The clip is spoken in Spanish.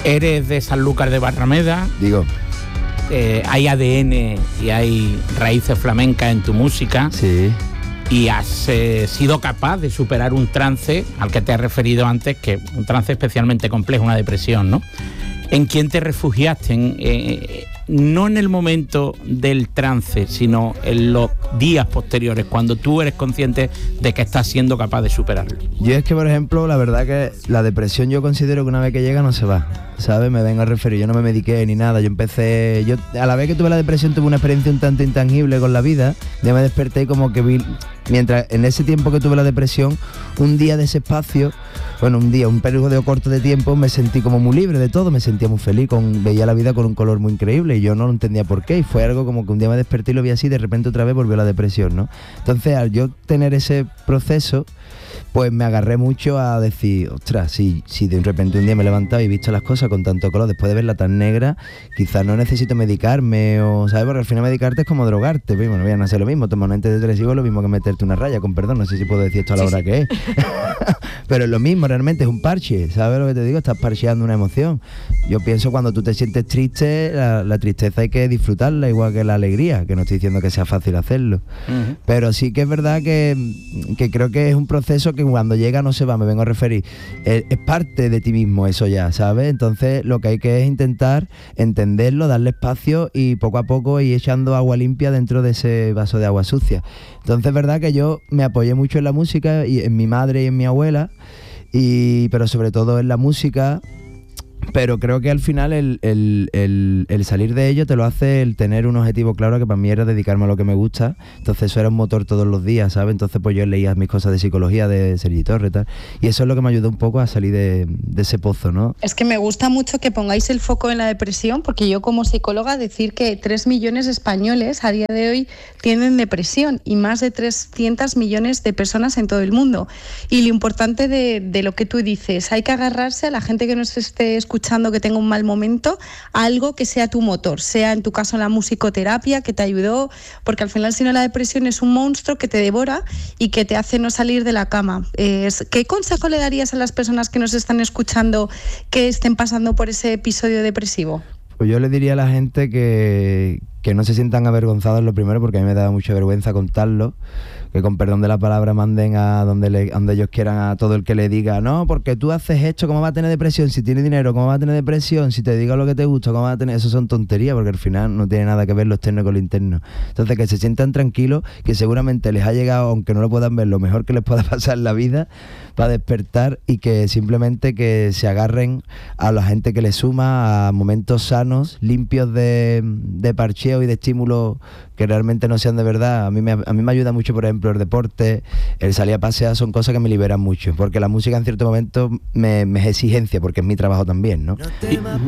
Eres de Sanlúcar de Barrameda. Digo. Hay ADN y hay raíces flamencas en tu música. Sí. Y has sido capaz de superar un trance al que te has referido antes, que un trance especialmente complejo, una depresión, ¿no? ¿En quién te refugiaste? No en el momento del trance, sino en los días posteriores, cuando tú eres consciente de que estás siendo capaz de superarlo. Yo es que, por ejemplo, la verdad que la depresión yo considero que una vez que llega no se va, ¿sabes? Me vengo a referir, yo no me mediqué ni nada, yo a la vez que tuve la depresión tuve una experiencia un tanto intangible con la vida, ya me desperté y como que vi, mientras en ese tiempo que tuve la depresión, un día de ese espacio, un periodo corto de tiempo, me sentí como muy libre de todo, me sentía muy feliz, veía la vida con un color muy increíble y yo no lo entendía por qué, y fue algo como que un día me desperté y lo vi así, de repente otra vez volvió la depresión, ¿no? Entonces, al yo tener ese proceso, pues me agarré mucho a decir, ostras, si de repente un día me he levantado y he visto las cosas con tanto color, después de verla tan negra, quizás no necesito medicarme, o ¿sabes? Porque al final medicarte es como drogarte, bueno, voy a no hacer lo mismo, tomar un antidepresivo es lo mismo que meterte una raya, con perdón, no sé si puedo decir esto a la hora que es, pero es lo mismo, realmente es un parche, ¿sabes lo que te digo? Estás parcheando una emoción. Yo pienso cuando tú te sientes triste, la tristeza hay que disfrutarla igual que la alegría, que no estoy diciendo que sea fácil hacerlo, pero sí que es verdad que creo que es un proceso que cuando llega no se va, me vengo a referir, es parte de ti mismo eso ya, ¿sabes? Entonces lo que hay que es intentar entenderlo, darle espacio y poco a poco ir echando agua limpia dentro de ese vaso de agua sucia. Entonces es verdad que yo me apoyé mucho en la música y en mi madre y en mi abuela, pero sobre todo en la música. Pero creo que al final el salir de ello te lo hace el tener un objetivo claro, que para mí era dedicarme a lo que me gusta. Entonces eso era un motor todos los días, ¿sabes? Entonces pues yo leía mis cosas de psicología de Sergi Torres, tal, y eso es lo que me ayudó un poco a salir de ese pozo, ¿no? Es que me gusta mucho que pongáis el foco en la depresión, porque yo como psicóloga decir que 3 millones de españoles a día de hoy tienen depresión y más de 300 millones de personas en todo el mundo. Y lo importante de lo que tú dices, hay que agarrarse a la gente que nos esté escuchando que tenga un mal momento, algo que sea tu motor, sea en tu caso la musicoterapia que te ayudó, porque al final si no la depresión es un monstruo que te devora y que te hace no salir de la cama. ¿Qué consejo le darías a las personas que nos están escuchando que estén pasando por ese episodio depresivo? Pues yo le diría a la gente que no se sientan avergonzados, lo primero, porque a mí me da mucha vergüenza contarlo, que con perdón de la palabra manden a donde ellos quieran a todo el que le diga, no, porque tú haces esto, ¿cómo va a tener depresión? Si tienes dinero, ¿cómo va a tener depresión? Si te digo lo que te gusta, ¿cómo va a tener? Eso son tonterías, porque al final no tiene nada que ver lo externo con lo interno. Entonces que se sientan tranquilos, que seguramente les ha llegado, aunque no lo puedan ver, lo mejor que les pueda pasar en la vida para despertar, y que simplemente que se agarren a la gente que les suma, a momentos sanos, limpios de parcheo y de estímulos que realmente no sean de verdad. A mí me ayuda mucho, por ejemplo, el deporte, el salir a pasear, son cosas que me liberan mucho, porque la música en cierto momento me es exigencia, porque es mi trabajo también, ¿no?